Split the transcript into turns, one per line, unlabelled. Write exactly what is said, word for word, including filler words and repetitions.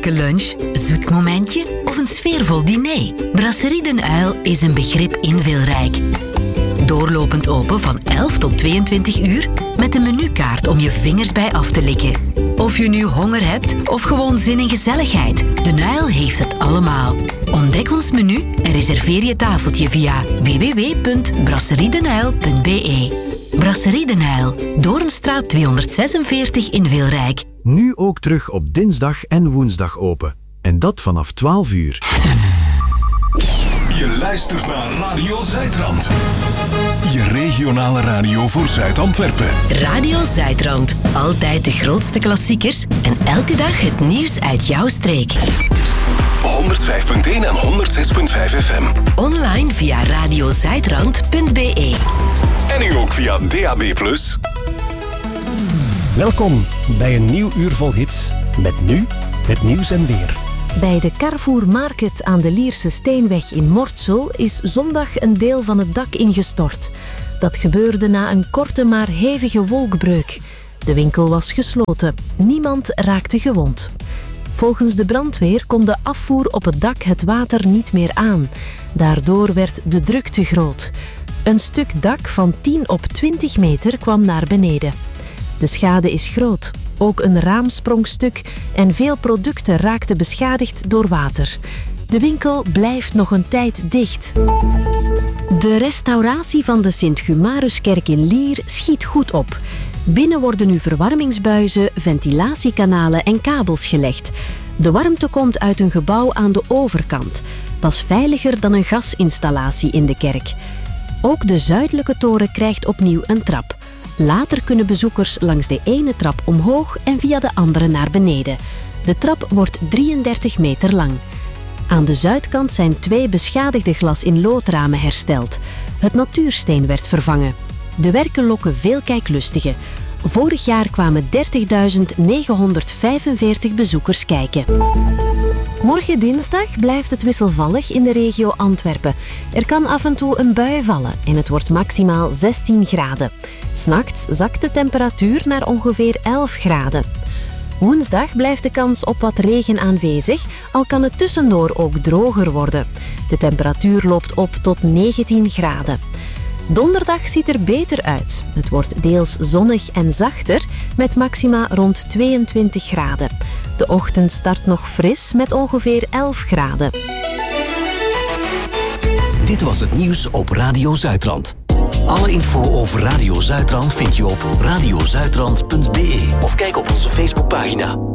vrolijke lunch, zoet momentje of een sfeervol diner? Brasserie Den Uil is een begrip in Wilrijk. Doorlopend open van elf tot tweeëntwintig uur met een menukaart om je vingers bij af te likken. Of je nu honger hebt of gewoon zin in gezelligheid, Den Uil heeft het allemaal. Ontdek ons menu en reserveer je tafeltje via w w w punt brasseriedenuil punt b e. Brasserie Den Uil, Doornstraat tweehonderdzesenveertig in Wilrijk.
Nu ook terug op dinsdag en woensdag open. En dat vanaf twaalf uur.
Je luistert naar Radio Zuidrand. Je regionale radio voor Zuid-Antwerpen.
Radio Zuidrand. Altijd de grootste klassiekers en elke dag het nieuws uit jouw streek.
honderdvijf punt één en honderdzes punt vijf F M.
Online via radiozuidrand punt b e.
En nu ook via D A B plus.
Welkom bij een nieuw uur vol hits. Met nu het nieuws en weer.
Bij de Carrefour Market aan de Lierse Steenweg in Mortsel is zondag een deel van het dak ingestort. Dat gebeurde na een korte maar hevige wolkbreuk. De winkel was gesloten. Niemand raakte gewond. Volgens de brandweer kon de afvoer op het dak het water niet meer aan. Daardoor werd de druk te groot. Een stuk dak van tien op twintig meter kwam naar beneden. De schade is groot. Ook een raam sprong stuk en veel producten raakten beschadigd door water. De winkel blijft nog een tijd dicht. De restauratie van de Sint-Humaruskerk in Lier schiet goed op. Binnen worden nu verwarmingsbuizen, ventilatiekanalen en kabels gelegd. De warmte komt uit een gebouw aan de overkant. Dat is veiliger dan een gasinstallatie in de kerk. Ook de zuidelijke toren krijgt opnieuw een trap. Later kunnen bezoekers langs de ene trap omhoog en via de andere naar beneden. De trap wordt drieëndertig meter lang. Aan de zuidkant zijn twee beschadigde glas-in-loodramen hersteld. Het natuursteen werd vervangen. De werken lokken veel kijklustigen. Vorig jaar kwamen dertigduizend negenhonderdvijfenveertig bezoekers kijken. Morgen dinsdag blijft het wisselvallig in de regio Antwerpen. Er kan af en toe een bui vallen en het wordt maximaal zestien graden. 'S Nachts zakt de temperatuur naar ongeveer elf graden. Woensdag blijft de kans op wat regen aanwezig, al kan het tussendoor ook droger worden. De temperatuur loopt op tot negentien graden. Donderdag ziet er beter uit. Het wordt deels zonnig en zachter, met maxima rond tweeëntwintig graden. De ochtend start nog fris met ongeveer elf graden.
Dit was het nieuws op Radio Zuidrand. Alle info over Radio Zuidrand vind je op radiozuidrand punt b e of kijk op onze Facebookpagina.